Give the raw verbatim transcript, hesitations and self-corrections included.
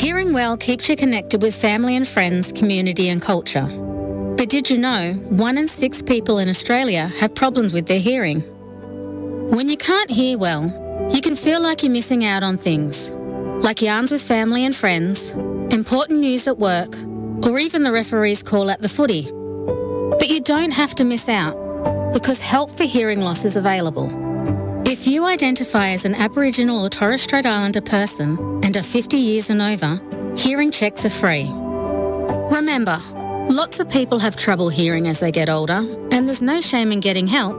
Hearing well keeps you connected with family and friends, community and culture. But did you know one in six people in Australia have problems with their hearing? When you can't hear well, you can feel like you're missing out on things, like yarns with family and friends, important news at work, or even the referee's call at the footy. But you don't have to miss out, because help for hearing loss is available. If you identify as an Aboriginal or Torres Strait Islander person and are fifty years and over, hearing checks are free. Remember, lots of people have trouble hearing as they get older, and there's no shame in getting help.